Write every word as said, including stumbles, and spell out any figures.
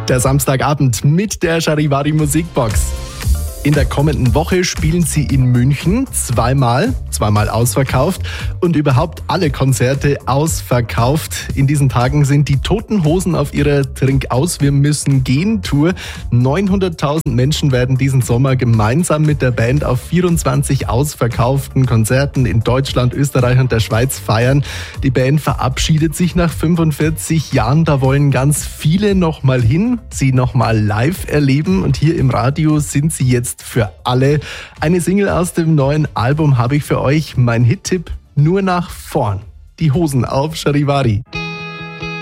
Der Samstagabend mit der Charivari Musikbox. In der kommenden Woche spielen sie in München zweimal, zweimal ausverkauft und überhaupt alle Konzerte ausverkauft. In diesen Tagen sind die Toten Hosen auf ihrer Trink-aus, wir müssen gehen Tour. neunhunderttausend Menschen werden diesen Sommer gemeinsam mit der Band auf vierundzwanzig ausverkauften Konzerten in Deutschland, Österreich und der Schweiz feiern. Die Band verabschiedet sich nach fünfundvierzig Jahren. Da wollen ganz viele noch mal hin, sie noch mal live erleben. Und hier im Radio sind sie jetzt für alle. Eine Single aus dem neuen Album habe ich für euch. Mein Hit-Tipp: Nur nach vorn. Die Hosen auf Charivari.